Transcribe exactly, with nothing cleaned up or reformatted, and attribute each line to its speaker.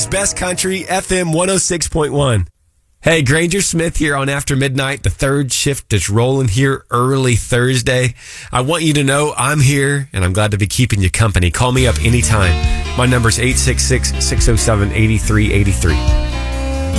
Speaker 1: Best Country, F M one oh six point one. Hey, Granger Smith here on After Midnight. The third shift is rolling here early Thursday. I want you to know I'm here, and I'm glad to be keeping you company. Call me up anytime. My number's eight six six, six oh seven, eight three eight three.